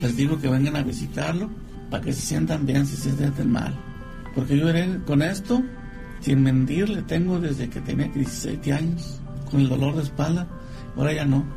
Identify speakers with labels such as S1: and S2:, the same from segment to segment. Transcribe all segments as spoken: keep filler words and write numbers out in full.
S1: Les digo que vengan a visitarlo para que se sientan bien si se sienten mal. Porque yo veré con esto, sin mentir, le tengo desde que tenía diecisiete años, con el dolor de espalda, ahora ya no.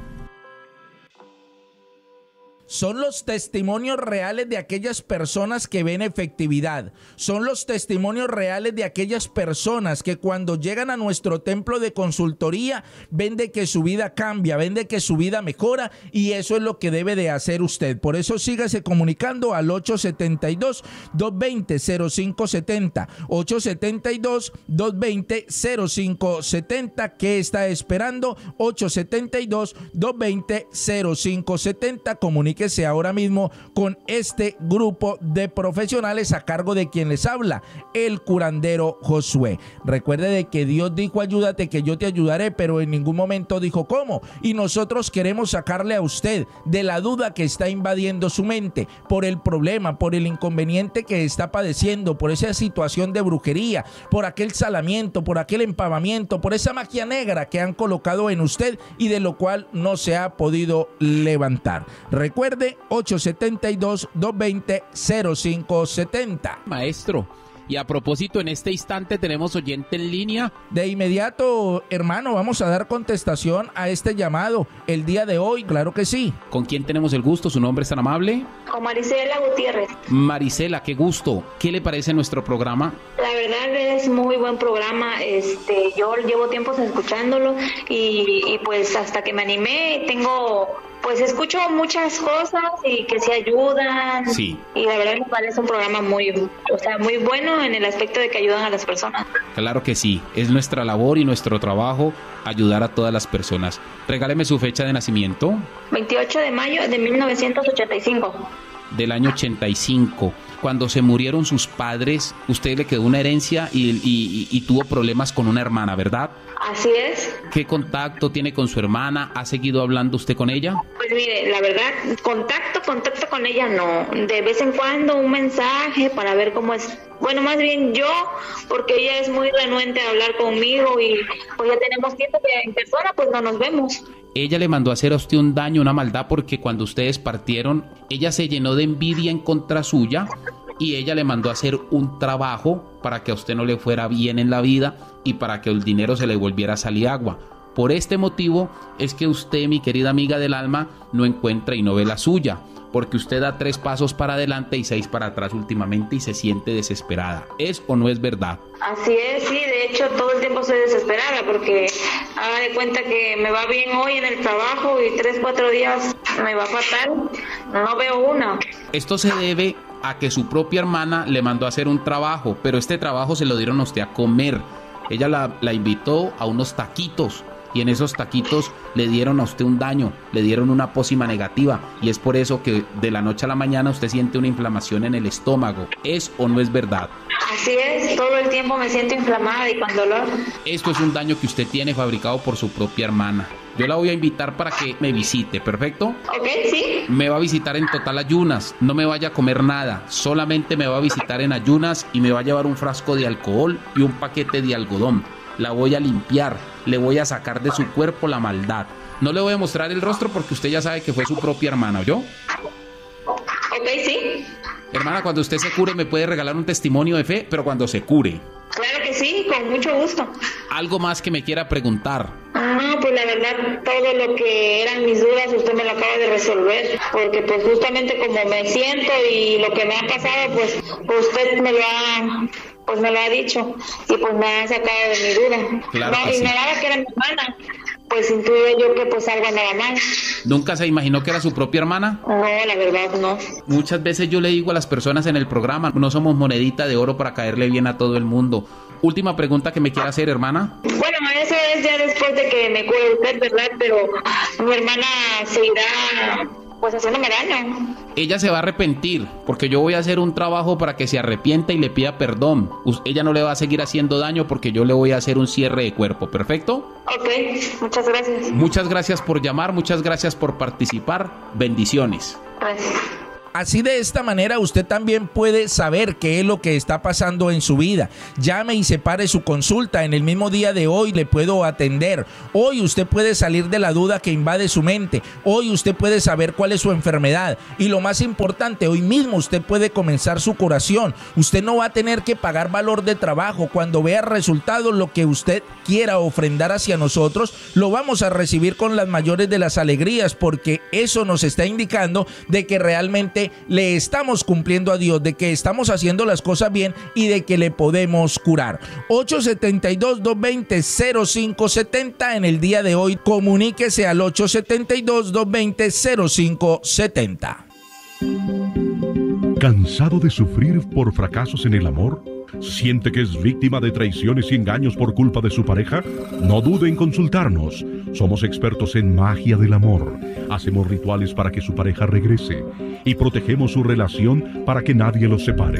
S2: Son los testimonios reales de aquellas personas que ven efectividad. Son los testimonios reales de aquellas personas que cuando llegan a nuestro templo de consultoría ven de que su vida cambia, ven de que su vida mejora, y eso es lo que debe de hacer usted. Por eso sígase comunicando al ocho siete dos, dos dos cero, cero cinco siete cero, ocho siete dos, dos dos cero, cero cinco siete cero. ¿Qué está esperando? ocho siete dos, dos dos cero, cero cinco siete cero. Comuníquese ahora mismo con este grupo de profesionales a cargo de quien les habla, el curandero Josué. Recuerde de que Dios dijo ayúdate que yo te ayudaré, pero en ningún momento dijo cómo, y nosotros queremos sacarle a usted de la duda que está invadiendo su mente por el problema, por el inconveniente que está padeciendo, por esa situación de brujería, por aquel salamiento, por aquel empavamiento, por esa magia negra que han colocado en usted y de lo cual no se ha podido levantar. Recuerde ocho siete dos, dos dos cero, cero cinco siete cero.
S3: Maestro, y a propósito, en este instante tenemos oyente en línea.
S2: De inmediato, hermano, vamos a dar contestación a este llamado el día de hoy, claro que sí.
S3: ¿Con quién tenemos el gusto? ¿Su nombre es tan amable?
S4: Con Marisela Gutiérrez.
S3: Marisela, qué gusto. ¿Qué le parece nuestro programa?
S4: La verdad es muy buen programa. Este, yo llevo tiempos escuchándolo y, y pues hasta que me animé tengo... Pues escucho muchas cosas y que se ayudan.
S3: Sí.
S4: Y la verdad me parece un programa muy, o sea, muy bueno en el aspecto de que ayudan a las personas.
S3: Claro que sí. Es nuestra labor y nuestro trabajo ayudar a todas las personas. Regáleme su fecha de nacimiento.
S4: veintiocho de mayo de mil novecientos ochenta y cinco.
S3: Del año ochenta y cinco. Cuando se murieron sus padres, usted le quedó una herencia y, y, y, y tuvo problemas con una hermana, ¿verdad?
S4: Así es.
S3: ¿Qué contacto tiene con su hermana? ¿Ha seguido hablando usted con ella?
S4: Pues mire, la verdad, contacto, contacto con ella no. De vez en cuando un mensaje para ver cómo es. Bueno, más bien yo, porque ella es muy renuente a hablar conmigo y pues ya tenemos tiempo que en persona pues no nos vemos.
S3: Ella le mandó a hacer a usted un daño, una maldad, porque cuando ustedes partieron, ella se llenó de envidia en contra suya y ella le mandó a hacer un trabajo para que a usted no le fuera bien en la vida y para que el dinero se le volviera a salir agua. Por este motivo es que usted, mi querida amiga del alma, no encuentra y no ve la suya, porque usted da tres pasos para adelante y seis para atrás últimamente y se siente desesperada. ¿Es o no es verdad?
S4: Así es, sí, de hecho todo el tiempo estoy desesperada porque haga de cuenta que me va bien hoy en el trabajo y tres, cuatro días me va fatal, no veo una.
S3: Esto se debe a que su propia hermana le mandó a hacer un trabajo, pero este trabajo se lo dieron a usted a comer. Ella la, la invitó a unos taquitos y en esos taquitos le dieron a usted un daño, le dieron una pócima negativa y es por eso que de la noche a la mañana usted siente una inflamación en el estómago. ¿Es o no es verdad?
S4: Así es, todo el tiempo me siento inflamada y con dolor.
S3: Esto es un daño que usted tiene fabricado por su propia hermana. Yo la voy a invitar para que me visite, ¿perfecto?
S4: Ok, sí.
S3: Me va a visitar en total ayunas, no me vaya a comer nada, solamente me va a visitar en ayunas y me va a llevar un frasco de alcohol y un paquete de algodón. La voy a limpiar, le voy a sacar de su cuerpo la maldad. No le voy a mostrar el rostro porque usted ya sabe que fue su propia hermana, ¿oyó?
S4: Ok, sí.
S3: Hermana, cuando usted se cure me puede regalar un testimonio de fe, pero cuando se cure.
S4: Claro que sí, con mucho gusto.
S3: ¿Algo más que me quiera preguntar?
S4: No, pues la verdad, todo lo que eran mis dudas usted me lo acaba de resolver, porque pues justamente como me siento y lo que me ha pasado, pues usted me lo ha, pues me lo ha dicho y pues me ha sacado de mi duda.
S3: Claro
S4: no,
S3: que
S4: y
S3: sí.
S4: me daba que era mi hermana, pues intuyo yo que pues algo andaba mal.
S3: ¿Nunca se imaginó que era su propia hermana?
S4: No, la verdad no.
S3: Muchas veces yo le digo a las personas en el programa, no somos monedita de oro para caerle bien a todo el mundo. Última pregunta que me quiera hacer, hermana.
S4: Bueno, eso es ya después de que me cure usted, ¿verdad? Pero mi hermana seguirá pues haciéndome daño.
S3: Ella se va a arrepentir, porque yo voy a hacer un trabajo para que se arrepienta y le pida perdón. Ella no le va a seguir haciendo daño porque yo le voy a hacer un cierre de cuerpo, ¿perfecto?
S4: Ok, muchas gracias.
S3: Muchas gracias por llamar, muchas gracias por participar. Bendiciones.
S4: Gracias.
S2: Así de esta manera usted también puede saber qué es lo que está pasando en su vida. Llame y separe su consulta. En el mismo día de hoy le puedo atender. Hoy usted puede salir de la duda que invade su mente. Hoy usted puede saber cuál es su enfermedad. Y lo más importante, hoy mismo usted puede comenzar su curación. Usted no va a tener que pagar valor de trabajo. Cuando vea resultados, lo que usted quiera ofrendar hacia nosotros, lo vamos a recibir con las mayores de las alegrías, porque eso nos está indicando de que realmente le estamos cumpliendo a Dios, de que estamos haciendo las cosas bien y de que le podemos curar. ocho siete dos, dos dos cero, cero cinco siete cero en el día de hoy. Comuníquese al ocho siete dos, dos dos cero, cero cinco siete cero.
S5: ¿Cansado de sufrir por fracasos en el amor? ¿Siente que es víctima de traiciones y engaños por culpa de su pareja? No dude en consultarnos. Somos expertos en magia del amor. Hacemos rituales para que su pareja regrese y protegemos su relación para que nadie los separe.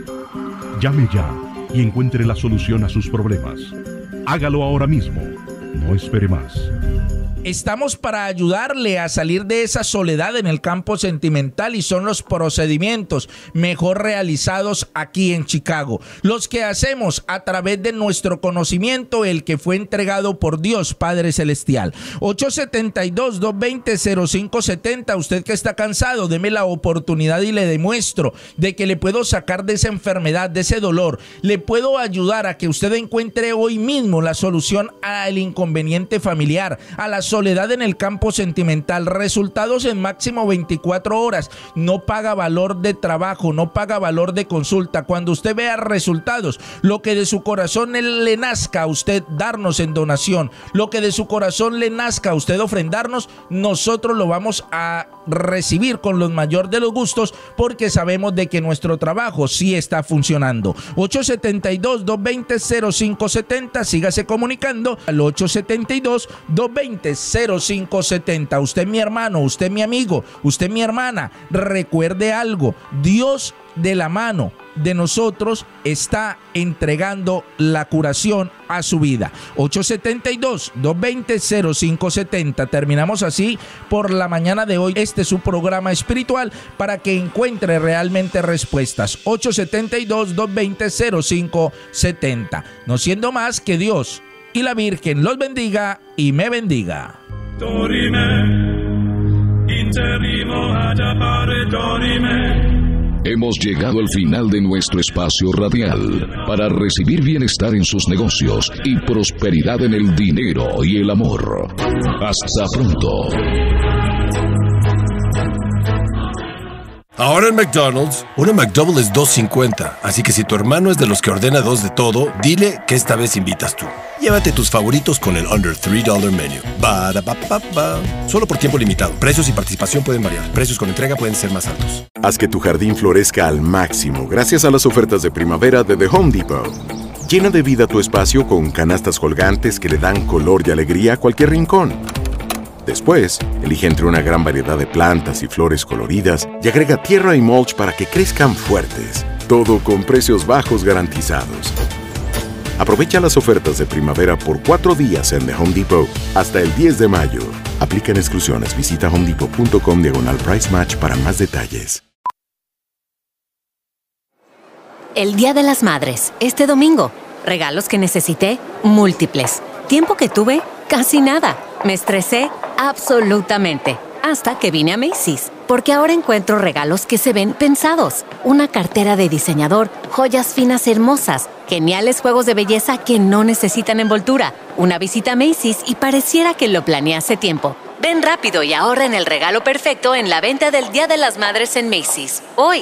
S5: Llame ya y encuentre la solución a sus problemas. Hágalo ahora mismo. No espere más.
S2: Estamos para ayudarle a salir de esa soledad en el campo sentimental y son los procedimientos mejor realizados aquí en Chicago. Los que hacemos a través de nuestro conocimiento, el que fue entregado por Dios Padre Celestial. ocho siete dos, dos dos cero, cero cinco siete cero. Usted que está cansado, deme la oportunidad y le demuestro de que le puedo sacar de esa enfermedad, de ese dolor. Le puedo ayudar a que usted encuentre hoy mismo la solución al inconveniente familiar, a la soledad en el campo sentimental. Resultados en máximo veinticuatro horas. No paga valor de trabajo, no paga valor de consulta. Cuando usted vea resultados, lo que de su corazón le nazca a usted darnos en donación, lo que de su corazón le nazca a usted ofrendarnos, nosotros lo vamos a recibir con los mayor de los gustos, porque sabemos de que nuestro trabajo sí está funcionando. ocho siete dos, dos dos cero, cero cinco siete cero. Sígase comunicando al ocho siete dos, dos dos cero, cero cinco siete cero. Usted mi hermano, usted mi amigo, usted mi hermana, recuerde algo: Dios de la mano de nosotros está entregando la curación a su vida. ocho siete dos, dos dos cero, cero cinco siete cero. Terminamos así por la mañana de hoy este es su programa espiritual para que encuentre realmente respuestas. ocho siete dos, dos dos cero, cero cinco siete cero. No siendo más, que Dios y la Virgen los bendiga y me bendiga.
S6: Hemos llegado al final de nuestro espacio radial para recibir bienestar en sus negocios y prosperidad en el dinero y el amor. Hasta pronto.
S7: Ahora en McDonald's, una McDouble es dos cincuenta, así que si tu hermano es de los que ordena dos de todo, dile que esta vez invitas tú. Llévate tus favoritos con el Under tres dólares Menu. Ba-da-ba-ba-ba. Solo por tiempo limitado. Precios y participación pueden variar. Precios con entrega pueden ser más altos.
S8: Haz que tu jardín florezca al máximo gracias a las ofertas de primavera de The Home Depot. Llena de vida tu espacio con canastas colgantes que le dan color y alegría a cualquier rincón. Después, elige entre una gran variedad de plantas y flores coloridas y agrega tierra y mulch para que crezcan fuertes. Todo con precios bajos garantizados. Aprovecha las ofertas de primavera por cuatro días en The Home Depot hasta el diez de mayo. Aplican exclusiones. Visita homedepot.com diagonal price match para más detalles.
S9: El Día de las Madres, este domingo. Regalos que necesité, múltiples. Tiempo que tuve, casi nada. Me estresé absolutamente, hasta que vine a Macy's, porque ahora encuentro regalos que se ven pensados. Una cartera de diseñador, joyas finas hermosas, geniales juegos de belleza que no necesitan envoltura, una visita a Macy's y pareciera que lo planeé hace tiempo. Ven rápido y ahorra en el regalo perfecto en la venta del Día de las Madres en Macy's. Hoy.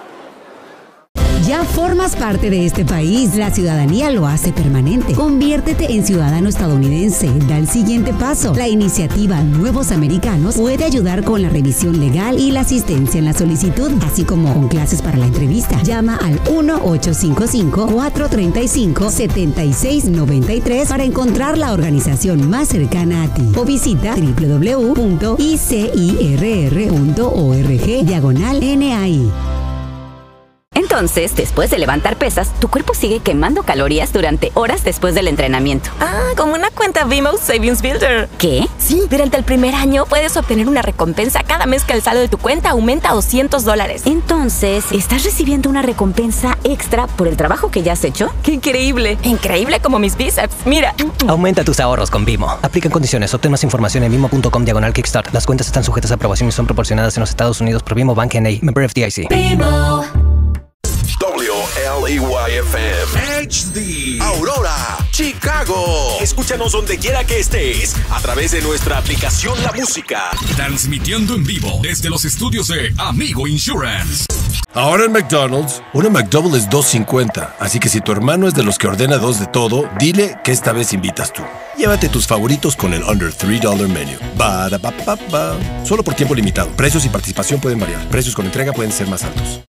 S10: Ya formas parte de este país, la ciudadanía lo hace permanente. Conviértete en ciudadano estadounidense, da el siguiente paso. La iniciativa Nuevos Americanos puede ayudar con la revisión legal y la asistencia en la solicitud, así como con clases para la entrevista. Llama al uno ocho cinco cinco, cuatro tres cinco, siete seis nueve tres para encontrar la organización más cercana a ti. O visita doble u doble u doble u punto i c i r r punto org diagonal N A I.
S11: En
S9: Entonces, después de levantar pesas, tu cuerpo sigue quemando calorías durante horas después del entrenamiento.
S11: Ah, como una cuenta Vimo Savings Builder.
S9: ¿Qué?
S11: Sí, durante el primer año puedes obtener una recompensa cada mes que el saldo de tu cuenta aumenta a doscientos dólares.
S9: Entonces, ¿estás recibiendo una recompensa extra por el trabajo que ya has hecho?
S11: ¡Qué increíble! Increíble como mis bíceps. Mira.
S12: Aumenta tus ahorros con Vimo. Aplican condiciones. Obtén más información en vimo punto com diagonal kickstart. Las cuentas están sujetas a aprobación y son proporcionadas en los Estados Unidos por Vimo Bank N A. Member F D I C.
S11: Vimo.
S13: W L E Y F M H D Aurora, Chicago. Escúchanos donde quiera que estés a través de nuestra aplicación La Música. Transmitiendo en vivo desde los estudios de Amigo Insurance.
S7: Ahora en McDonald's, una McDouble es dos cincuenta, así que si tu hermano es de los que ordena dos de todo, dile que esta vez invitas tú. Llévate tus favoritos con el Under tres dólares Menu. Ba-da-ba-ba-ba. Solo por tiempo limitado. Precios y participación pueden variar. Precios con entrega pueden ser más altos.